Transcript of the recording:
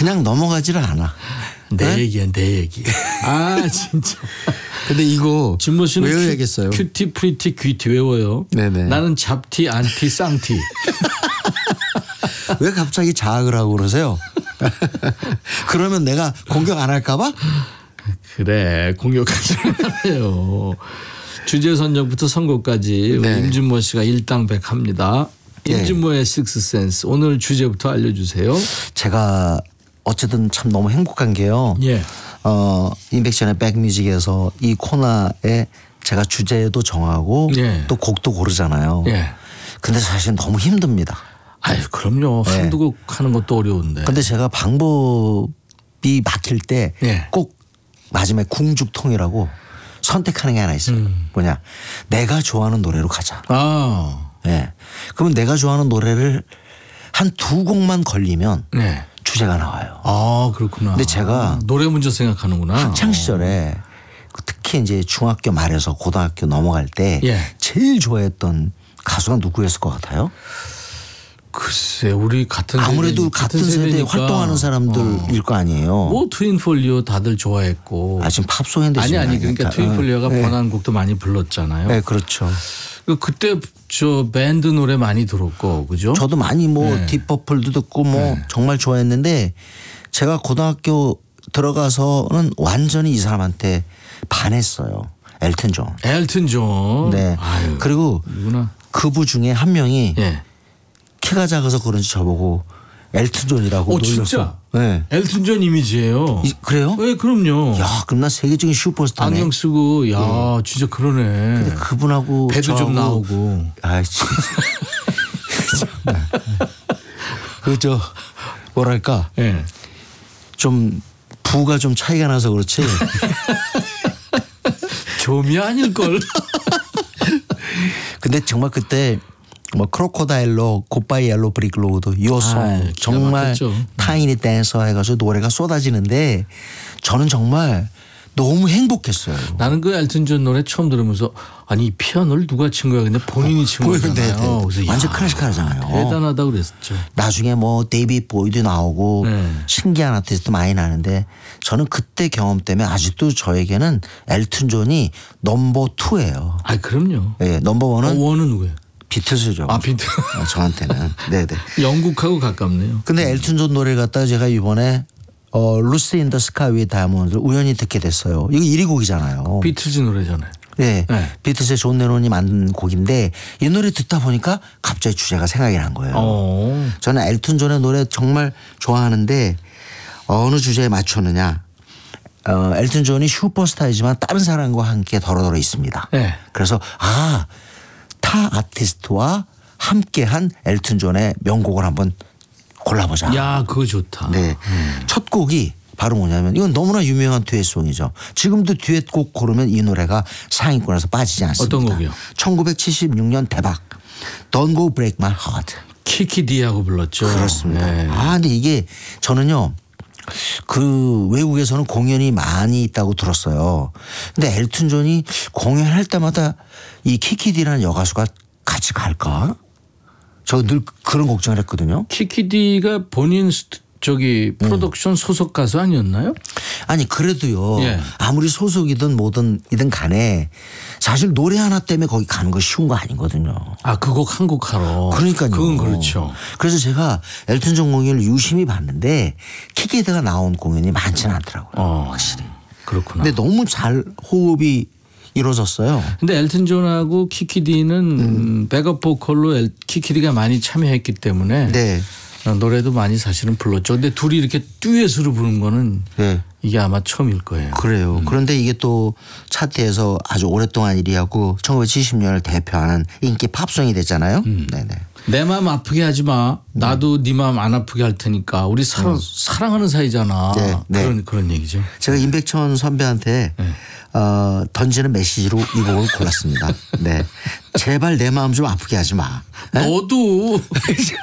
그냥 넘어가지를 않아. 내 얘기야 내 얘기. 아 진짜. 근데 이거 진모 씨는 외워야겠어요. 큐티 프리티 귀티 외워요. 네네. 나는 잡티 안티 쌍티. 왜 갑자기 자학을 하고 그러세요? 그러면 내가 공격 안 할까 봐? 그래 공격하지 말아요. 주제 선정부터 선곡까지 네. 임진모 씨가 일당백합니다. 임진모의 식스센스 오늘 주제부터 알려주세요. 제가 어쨌든 참 너무 행복한 게요. 예. 인백션의 백뮤직에서 이 코너에 제가 주제도 정하고 예. 또 곡도 고르잖아요. 예. 근데 사실 너무 힘듭니다. 아유 그럼요. 네. 한두 곡 하는 것도 어려운데. 근데 제가 방법이 막힐 때 예. 꼭 마지막에 궁죽통이라고 선택하는 게 하나 있어요. 뭐냐. 내가 좋아하는 노래로 가자. 아. 예. 그러면 내가 좋아하는 노래를 한 두 곡만 걸리면 네. 주제가 나와요. 아 그렇구나. 근데 제가 노래 먼저 생각하는구나. 학창 시절에 특히 이제 중학교 말에서 고등학교 넘어갈 때 예. 제일 좋아했던 가수가 누구였을 것 같아요? 글쎄 우리 같은 아무래도 같은 세대에 세대니까. 활동하는 사람들일 거 아니에요. 뭐 트윈폴리오 다들 좋아했고. 아 지금 팝송인데 아니 그러니까 트윈폴리오가 번안 곡도 많이 불렀잖아요. 네 그렇죠. 그때 저 밴드 노래 많이 들었고 그죠? 저도 많이 뭐 네. 딥퍼플도 듣고 뭐 정말 좋아했는데 제가 고등학교 들어가서는 완전히 이 사람한테 반했어요. 엘튼 존. 엘튼 존. 네. 아유, 그리고 이구나. 그부 중에 한 명이 예. 키가 작아서 그런지 저보고 엘튼 존이라고 오 놀려서. 진짜. 네. 엘튼 존 이미지예요. 그래요? 네, 그럼요. 야, 그럼 나 세계적인 슈퍼스타네. 안경 쓰고 야 진짜 그러네. 근데 그분하고 배도 좀 저하고- 나오고. 아, 진짜. 그저 뭐랄까 예. 좀 부가 좀 차이가 나서 그렇지. 좀이 아닐 걸. 근데 정말 그때 뭐 크로코다일로 굿바이 옐로 브릭 로드 요송 기가 정말 막혔죠. 타이니 댄서 해가지고 노래가 쏟아지는데 저는 정말 너무 행복했어요. 나는 그 엘튼 존 노래 처음 들으면서 아니 이 피아노를 누가 친 거야? 근데 본인이 친 거잖아요. 그래서 완전 야, 클래식하잖아요. 대단하다 그랬었죠. 나중에 뭐 데이비드 보이도 나오고 네. 신기한 아티스트 많이 나는데 저는 그때 경험 때문에 아직도 저에게는 엘튼 존이 넘버 2예요. 아 그럼요. 예, 넘버 1은 원은 누구예요? 비틀즈죠. 아 비트. 저한테는. 네네. 영국하고 가깝네요. 근데 엘튼 존 노래를 갖다가 제가 이번에 루시 인 더 스카이 위 다이아몬드를 우연히 듣게 됐어요. 이거 1위 곡이잖아요. 비틀즈 노래잖아요. 네. 네. 비틀즈의 존 레논이 만든 곡인데 이 노래 듣다 보니까 갑자기 주제가 생각이 난 거예요. 저는 엘튼 존의 노래 정말 좋아하는데 어느 주제에 맞췄느냐. 엘튼 존이 슈퍼스타이지만 다른 사람과 함께 더러더러 있습니다. 네. 그래서 타 아티스트와 함께한 엘튼 존의 명곡을 한번 골라보자. 야 그거 좋다. 네. 첫 곡이 바로 뭐냐면 이건 너무나 유명한 듀엣송이죠. 지금도 듀엣곡 고르면 이 노래가 상위권에서 빠지지 않습니다. 어떤 곡이요? 1976년 대박. Don't Go Break My Heart. 키키디하고 불렀죠. 그렇습니다. 네. 근데 이게 저는요. 그 외국에서는 공연이 많이 있다고 들었어요. 근데 엘튼 존이 공연할 때마다 이 키키디라는 여가수가 같이 갈까? 저 늘 그런 걱정을 했거든요. 키키디가 본인 프로덕션 소속 가수 아니었나요? 아니 그래도요. 예. 아무리 소속이든 뭐든이든 간에 사실 노래 하나 때문에 거기 가는 거 쉬운 거 아니거든요. 아 그 곡 한 곡 하러. 그러니까요. 그건 그렇죠. 그래서 제가 엘튼 존 공연을 유심히 봤는데 키키드가 나온 공연이 많지는 않더라고요. 확실히. 그렇구나. 근데 너무 잘 호흡이 이루어졌어요. 근데 엘튼 존하고 키키디는 백업 보컬로 키키디가 많이 참여했기 때문에 네. 노래도 많이 사실은 불렀죠. 근데 둘이 이렇게 듀엣으로 부른 거는 네. 이게 아마 처음일 거예요. 그래요. 그런데 이게 또 차트에서 아주 오랫동안 1위 하고 1970년을 대표하는 인기 팝송이 됐잖아요. 네네. 내 마음 아프게 하지 마. 나도 네 마음 안 아프게 할 테니까. 우리 사랑하는 사이잖아. 네, 네. 그런 얘기죠. 제가 임백천 선배한테 던지는 메시지로 이 곡을 골랐습니다. 네. 제발 내 마음 좀 아프게 하지 마. 너도